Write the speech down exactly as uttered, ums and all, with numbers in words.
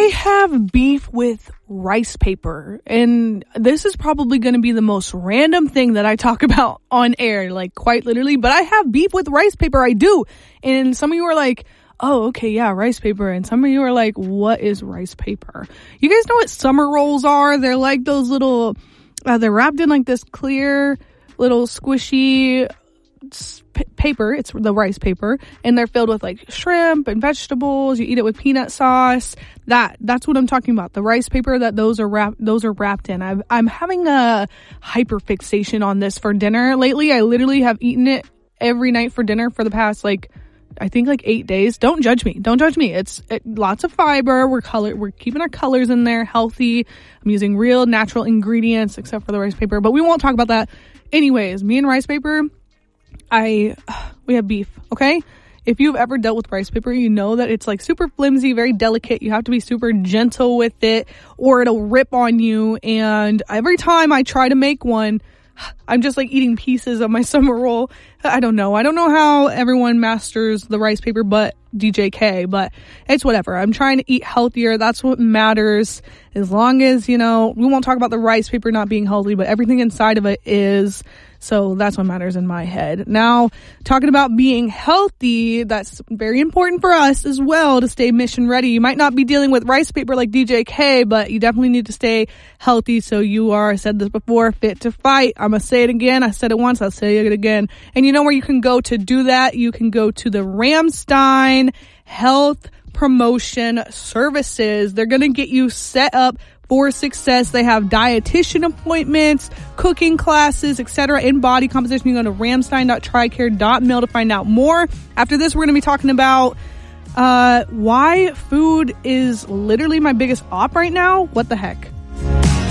have beef with rice paper, and this is probably going to be the most random thing that I talk about on air, like quite literally, but I have beef with rice paper. I do. And some of you are like, oh, okay, yeah, rice paper. And some of you are like, what is rice paper? You guys know what summer rolls are? They're like those little, uh, they're wrapped in like this clear little squishy p- paper. It's the rice paper, and they're filled with like shrimp and vegetables. You eat it with peanut sauce. That that's what I'm talking about. The rice paper that those are wrapped those are wrapped in. I've, I'm having a hyperfixation on this for dinner lately. I literally have eaten it every night for dinner for the past like I think like eight days. Don't judge me. Don't judge me. It's it, lots of fiber. We're color. We're keeping our colors in there healthy. I'm using real natural ingredients except for the rice paper, but we won't talk about that. Anyways, me and rice paper, I we have beef. Okay. If you've ever dealt with rice paper, you know that it's like super flimsy, very delicate. You have to be super gentle with it or it'll rip on you. And every time I try to make one, I'm just like eating pieces of my summer roll. I don't know. I don't know how everyone masters the rice paper but D J K, but it's whatever. I'm trying to eat healthier. That's what matters. As long as, you know, we won't talk about the rice paper not being healthy, but everything inside of it is. So that's what matters in my head. Now, talking about being healthy, that's very important for us as well to stay mission ready. You might not be dealing with rice paper like D J K, but you definitely need to stay healthy so you are, I said this before, fit to fight. I'm going to say it again. I said it once. I'll say it again. And you know where you can go to do that? You can go to the Ramstein Health Promotion Services. They're going to get you set up for success. They have dietitian appointments, cooking classes, et cetera, in body composition. You can go to ramstein dot tricare dot mil to find out more. After this, we're going to be talking about uh, why food is literally my biggest op right now. What the heck?